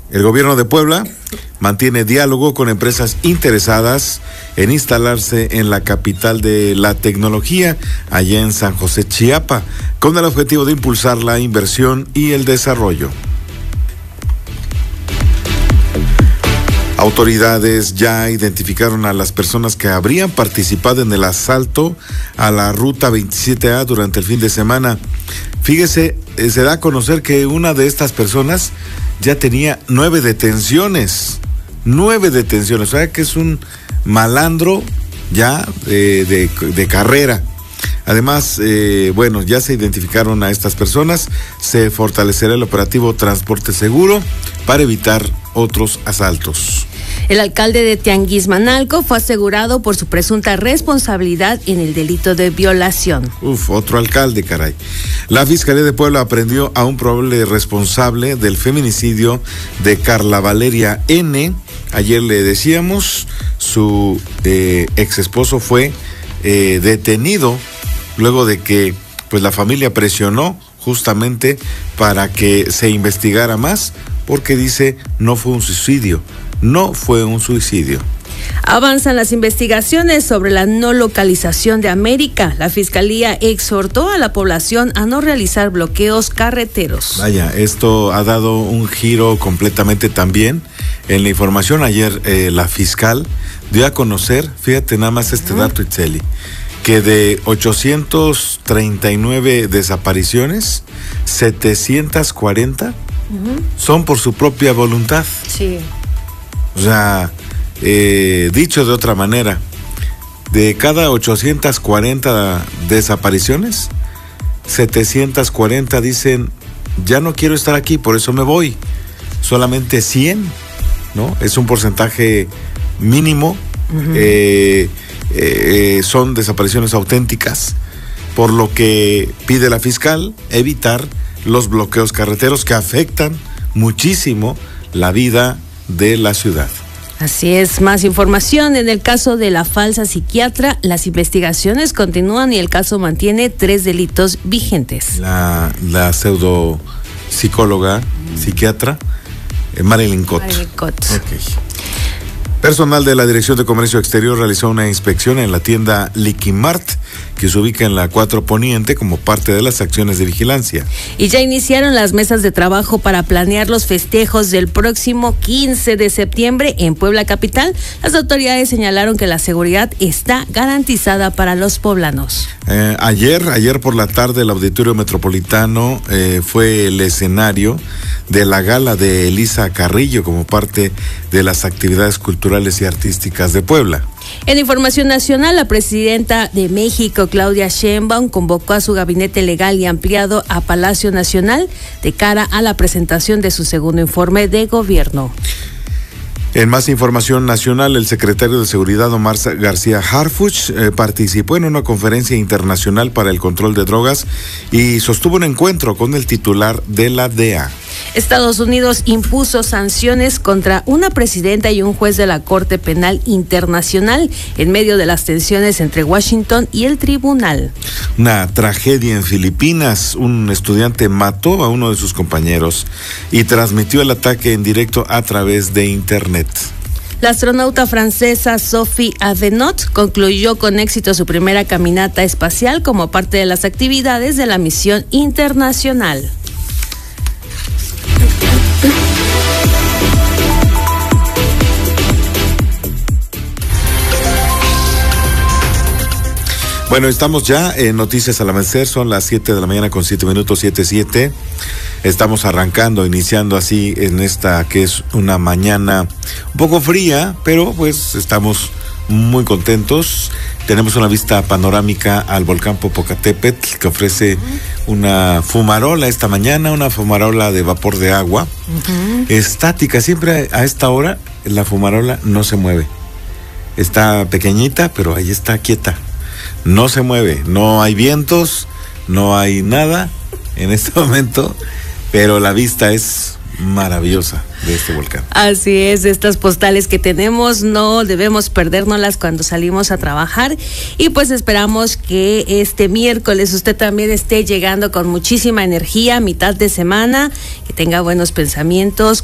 El gobierno de Puebla mantiene diálogo con empresas interesadas en instalarse en la capital de la tecnología, allá en San José, Chiapa, con el objetivo de impulsar la inversión y el desarrollo. Autoridades ya identificaron a las personas que habrían participado en el asalto a la Ruta 27A durante el fin de semana. Fíjese, se da a conocer que una de estas personas ya tenía 9 detenciones. 9 detenciones, o sea que es un malandro ya de carrera. Además, ya se identificaron a estas personas, se fortalecerá el operativo Transporte Seguro para evitar otros asaltos. El alcalde de Tianguismanalco fue asegurado por su presunta responsabilidad en el delito de violación. Otro alcalde, caray. La Fiscalía de Puebla aprendió a un probable responsable del feminicidio de Carla Valeria N. Ayer le decíamos, su ex esposo fue detenido luego de que la familia presionó justamente para que se investigara más, porque dice no fue un suicidio. No fue un suicidio. Avanzan las investigaciones sobre la no localización de América. La Fiscalía exhortó a la población a no realizar bloqueos carreteros. Vaya, esto ha dado un giro completamente también en la información. Ayer la fiscal dio a conocer, fíjate nada más este dato, Itzeli, que de 839 desapariciones, 740 son por su propia voluntad. Sí. O sea, dicho de otra manera, de cada 840 desapariciones, 740 dicen, ya no quiero estar aquí, por eso me voy. Solamente 100, ¿no? Es un porcentaje mínimo, son desapariciones auténticas, por lo que pide la fiscal evitar los bloqueos carreteros que afectan muchísimo la vida de la ciudad. Así es, más información. En el caso de la falsa psiquiatra, las investigaciones continúan y el caso mantiene 3 delitos vigentes. La pseudo psicóloga, psiquiatra, Marilyn Cott. Okay. Personal de la Dirección de Comercio Exterior realizó una inspección en la tienda Liquimart, que se ubica en la 4 Poniente, como parte de las acciones de vigilancia. Y ya iniciaron las mesas de trabajo para planear los festejos del próximo 15 de septiembre en Puebla Capital. Las autoridades señalaron que la seguridad está garantizada para los poblanos. Ayer por la tarde el Auditorio Metropolitano fue el escenario de la gala de Elisa Carrillo como parte de las actividades culturales y artísticas de Puebla. En información nacional, la presidenta de México, Claudia Sheinbaum, convocó a su gabinete legal y ampliado a Palacio Nacional de cara a la presentación de su segundo informe de gobierno. En más información nacional, el secretario de Seguridad, Omar García Harfuch, participó en una conferencia internacional para el control de drogas y sostuvo un encuentro con el titular de la DEA. Estados Unidos impuso sanciones contra una presidenta y un juez de la Corte Penal Internacional en medio de las tensiones entre Washington y el tribunal. Una tragedia en Filipinas. Un estudiante mató a uno de sus compañeros y transmitió el ataque en directo a través de internet. La astronauta francesa Sophie Avenot concluyó con éxito su primera caminata espacial como parte de las actividades de la misión internacional. Bueno, estamos ya en Noticias al Amanecer, son las 7 de la mañana con 7 minutos, 7:07. Estamos iniciando así en esta que es una mañana un poco fría, pero pues estamos muy contentos. Tenemos una vista panorámica al volcán Popocatépetl que ofrece una fumarola esta mañana, una fumarola de vapor de agua, estática. Siempre a esta hora la fumarola no se mueve. Está pequeñita, pero ahí está quieta. No se mueve, no hay vientos, no hay nada en este momento, pero la vista es maravillosa de este volcán. Así es, estas postales que tenemos no debemos perdérnoslas cuando salimos a trabajar y pues esperamos que este miércoles usted también esté llegando con muchísima energía, mitad de semana, que tenga buenos pensamientos,